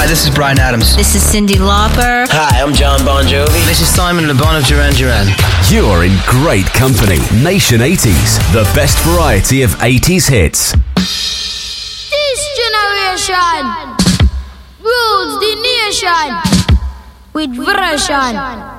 this is Bryan Adams. This is Cyndi Lauper. Hi, I'm John Bon Jovi. This is Simon Le Bon of Duran Duran. You're in great company. Nation 80s, the best variety of 80s hits. This generation rules the nation with version.